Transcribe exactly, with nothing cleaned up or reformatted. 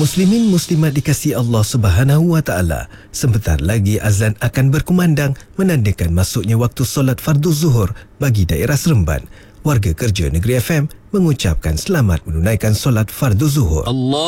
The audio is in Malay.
Muslimin muslimat dikasihi Allah Subhanahu wa taala, sebentar lagi azan akan berkumandang menandakan masuknya waktu solat fardu zuhur bagi daerah Seremban. Warga kerja Negeri F M mengucapkan selamat menunaikan solat fardu zuhur. Allah